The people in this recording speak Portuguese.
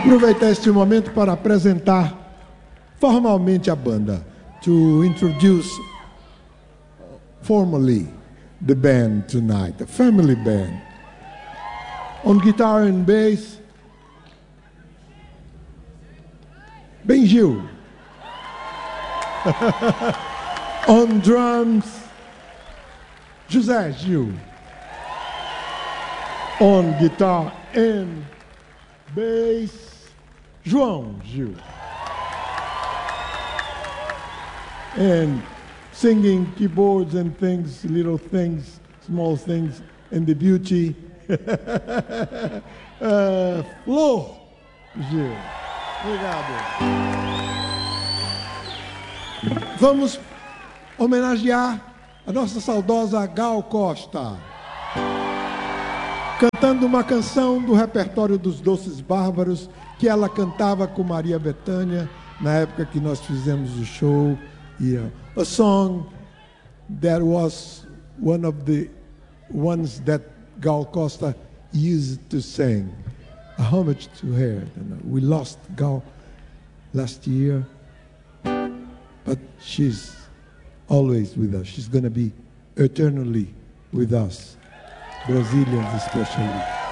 Aproveitar este momento para apresentar formalmente a banda. To introduce formally the band tonight, the family band. On guitar and bass, Ben Gil. On drums, José Gil. On guitar and bass, João Gil. And singing keyboards and things, little things, small things, and the beauty, Flor Gil. Obrigado. Vamos homenagear a nossa saudosa Gal Costa, cantando uma canção do repertório dos Doces Bárbaros que ela cantava com Maria Bethânia na época que nós fizemos o show. A song that was one of the ones that Gal Costa used to sing, a homage to her. We lost Gal last year, but she's always with us. She's going to be eternally with us, Brazilians especially.